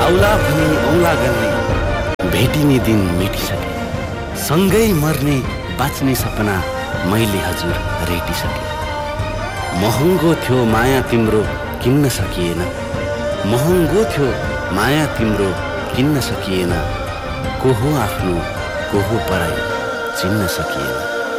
औला भनी औला गर्ने भेटिने दिन मेटिसके, सँगै मर्ने बाँच्ने सपना मैले हजुर रेटिसके। महँगो थियो माया तिम्रो किन्न सकिएन, महँगो थियो माया तिम्रो किन्न सकिएन। को हो आफ्नो को हो पराई चिन्न सकिएन।